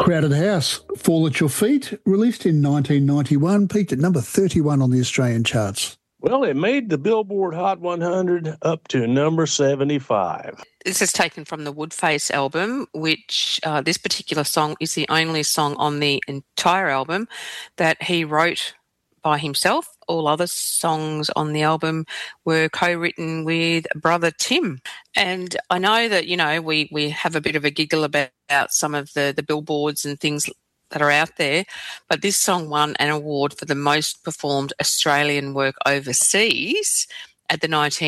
Crowded House, Fall at Your Feet, released in 1991, peaked at number 31 on the Australian charts. Well, it made the Billboard Hot 100 up to number 75. This is taken from the Woodface album, which this particular song is the only song on the entire album that he wrote by himself. All other songs on the album were co-written with brother Tim. And I know that, you know, we have a bit of a giggle about some of the billboards and things that are out there, but this song won an award for the most performed Australian work overseas at the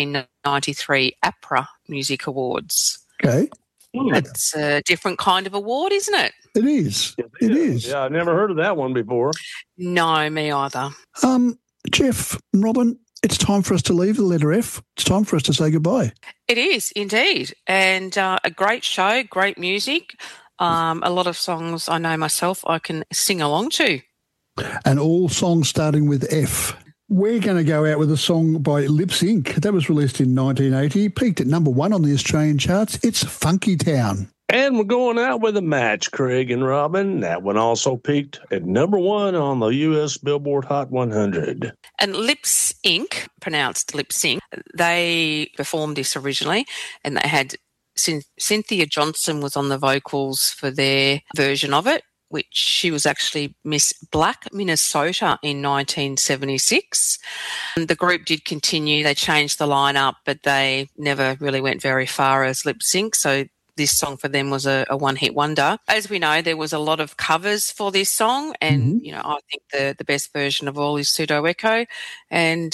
1993 APRA Music Awards. Okay. It's a different kind of award, isn't it? It is. It is. Yeah, I've never heard of that one before. No, me either. Jeff and Robin, it's time for us to leave the letter F. It's time for us to say goodbye. It is, indeed. And a great show, great music. A lot of songs I know myself I can sing along to. And all songs starting with F. We're going to go out with a song by Lip Sync. That was released in 1980, peaked at number 1 on the Australian charts. It's Funky Town. And we're going out with a match, Craig and Robin. That one also peaked at number 1 on the U.S. Billboard Hot 100. And Lips Inc., pronounced Lip Sync, they performed this originally, and they had Cynthia Johnson was on the vocals for their version of it, which she was actually Miss Black Minnesota in 1976. And the group did continue. They changed the lineup, but they never really went very far as Lip Sync, so this song for them was a one-hit wonder. As we know, there was a lot of covers for this song, and, you know, I think the best version of all is Pseudo Echo, and,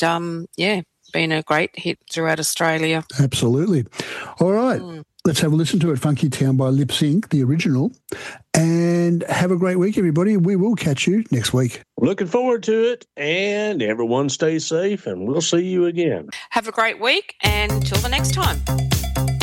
been a great hit throughout Australia. Absolutely. All right. Let's have a listen to it, Funky Town by Lip Sync, the original. And have a great week, everybody. We will catch you next week. Looking forward to it. And everyone stay safe, and we'll see you again. Have a great week, and until the next time.